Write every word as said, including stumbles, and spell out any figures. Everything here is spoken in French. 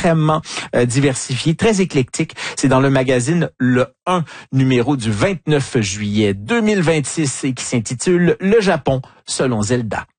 extrêmement euh, diversifié, très éclectique. C'est dans le magazine Le un, numéro du vingt-neuf juillet deux mille vingt-six et qui s'intitule Le Japon selon Zelda.